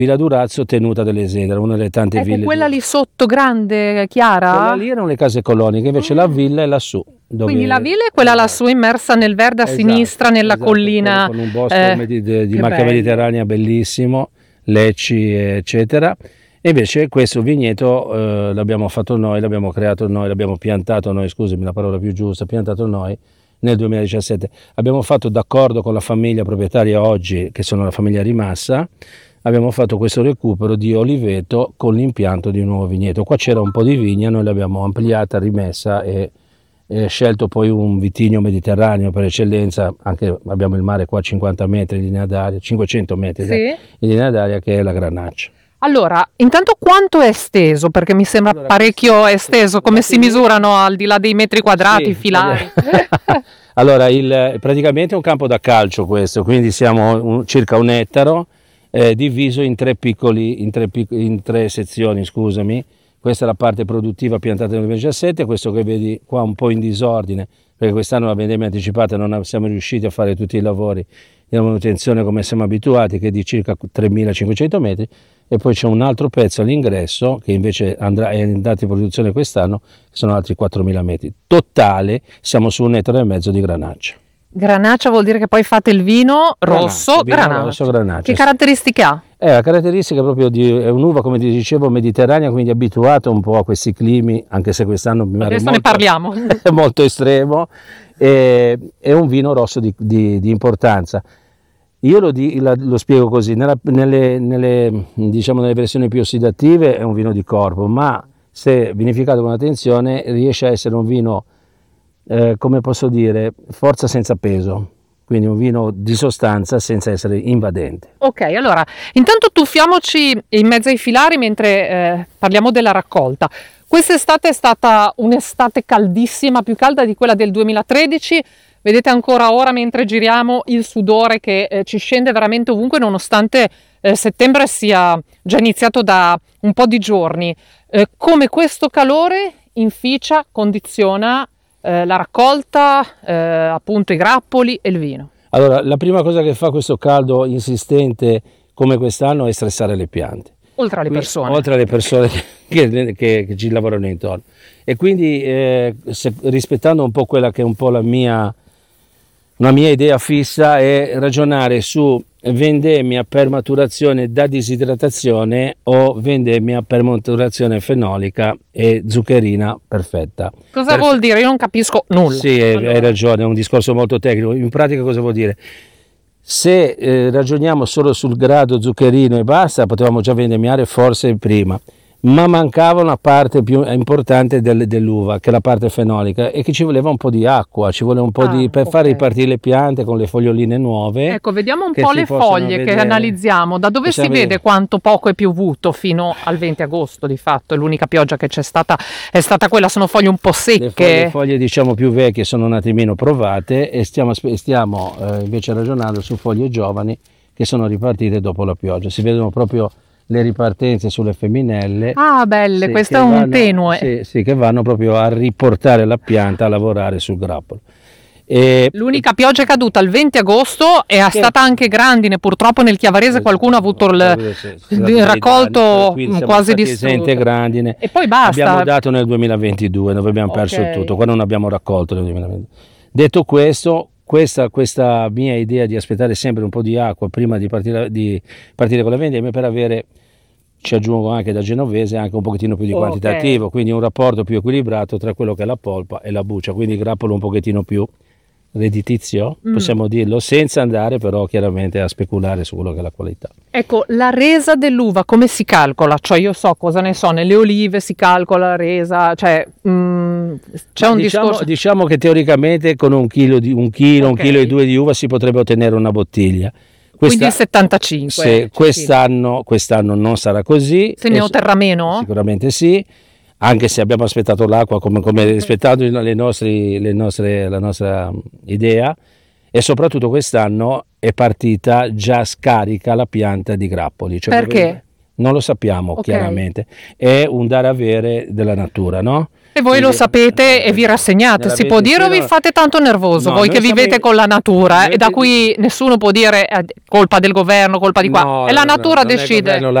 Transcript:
Villa Durazzo, tenuta delle Esedre, una delle tante ville. Quella lì sotto, grande, chiara? Quella lì erano le case coloniche, invece la villa è lassù. Quindi la villa è quella lassù immersa nel verde a sinistra, nella collina. Con un bosco di macchia mediterranea bellissimo, Lecci, eccetera. E invece questo vigneto l'abbiamo fatto noi, l'abbiamo creato noi, l'abbiamo piantato noi, scusami la parola più giusta, piantato noi nel 2017. Abbiamo fatto d'accordo con la famiglia proprietaria oggi, che sono la famiglia Rimassa, abbiamo fatto questo recupero di oliveto con l'impianto di un nuovo vigneto. Qua c'era un po' di vigna, noi l'abbiamo ampliata, rimessa e scelto poi un vitigno mediterraneo per eccellenza, anche abbiamo il mare qua a 50 metri in linea d'aria, 500 metri in linea d'aria, che è la Granaccia. Allora, intanto quanto è esteso? Perché mi sembra parecchio esteso, come si misurano al di là dei metri quadrati, filari? Allora, praticamente è un campo da calcio questo, quindi siamo circa un ettaro, diviso in tre sezioni, scusami. Questa è la parte produttiva piantata nel 2017, questo che vedi qua un po' in disordine, perché quest'anno la vendemmia anticipata non siamo riusciti a fare tutti i lavori di manutenzione come siamo abituati, che è di circa 3.500 metri, e poi c'è un altro pezzo all'ingresso che invece è andato in produzione quest'anno, che sono altri 4.000 metri. Totale siamo su 1,5 ettari di Granaccia. Granaccia vuol dire che poi fate il vino rosso Granaccia. Che caratteristiche ha? La caratteristica proprio è un'uva, come ti dicevo, mediterranea, quindi abituata un po' a questi climi, anche se quest'anno adesso ne parliamo. È molto estremo, è un vino rosso di importanza. Io lo spiego così, nelle versioni più ossidative è un vino di corpo, ma se vinificato con attenzione riesce a essere un vino, come posso dire, forza senza peso. Quindi un vino di sostanza senza essere invadente. Ok, allora, intanto tuffiamoci in mezzo ai filari mentre parliamo della raccolta. Quest'estate è stata un'estate caldissima, più calda di quella del 2013. Vedete ancora ora, mentre giriamo, il sudore che ci scende veramente ovunque, nonostante settembre sia già iniziato da un po' di giorni. Come questo calore inficia, condiziona la raccolta, appunto i grappoli e il vino? Allora, la prima cosa che fa questo caldo insistente come quest'anno è stressare le piante. Oltre alle persone. Oltre alle persone che ci lavorano intorno. E quindi rispettando un po' quella che è un po' una mia idea fissa, è ragionare su vendemmia per maturazione da disidratazione o vendemmia per maturazione fenolica e zuccherina perfetta. Cosa vuol dire? Io non capisco nulla. Sì, hai ragione, è un discorso molto tecnico. In pratica cosa vuol dire? Se ragioniamo solo sul grado zuccherino e basta, potevamo già vendemmiare forse prima, ma mancava una parte più importante dell'uva, che è la parte fenolica, e che ci voleva un po' di acqua, ci voleva un po' per far ripartire le piante con le foglioline nuove. Ecco, vediamo un po' le foglie che analizziamo. Da dove si vede quanto poco è piovuto fino al 20 agosto di fatto? L'unica pioggia che c'è stata è stata quella, sono foglie un po' secche. Le foglie diciamo più vecchie sono un attimino provate, e stiamo invece ragionando su foglie giovani che sono ripartite dopo la pioggia. Si vedono proprio le ripartenze sulle femminelle. Ah, belle, sì, questo è un tenue. Sì, che vanno proprio a riportare la pianta a lavorare sul grappolo. L'unica pioggia è caduta il 20 agosto e è stata anche grandine, purtroppo nel Chiavarese qualcuno ha avuto il raccolto quasi distrutto. Grandine. E poi basta. Abbiamo dato nel 2022, dove abbiamo perso tutto, qua non abbiamo raccolto nel 2022. Detto questo, questa mia idea di aspettare sempre un po' di acqua prima di partire con la vendemmia, per avere, ci aggiungo anche da genovese, anche un pochettino più di quantitativo, quindi un rapporto più equilibrato tra quello che è la polpa e la buccia, quindi grappolo un pochettino più redditizio, possiamo dirlo, senza andare però chiaramente a speculare su quello che è la qualità. Ecco, la resa dell'uva come si calcola? Cioè io so cosa ne so, nelle olive si calcola la resa, cioè c'è un discorso. Diciamo che teoricamente con un chilo e 2 di uva si potrebbe ottenere una bottiglia. Quindi 75. Quest'anno non sarà così. Se ne otterrà meno? Sicuramente sì. Anche se abbiamo aspettato l'acqua come rispettando la nostra idea, e soprattutto quest'anno è partita già scarica la pianta di grappoli. Cioè perché? Non lo sappiamo chiaramente, è un dare avere della natura, no? E voi Quindi, lo sapete e vi rassegnate, si può dire, o vi fate tanto nervoso, No, voi noi che vivete siamo- con la natura noi e da ti- cui nessuno può dire colpa del governo, colpa di qua, No, e la no, no, natura non è il decide. governo,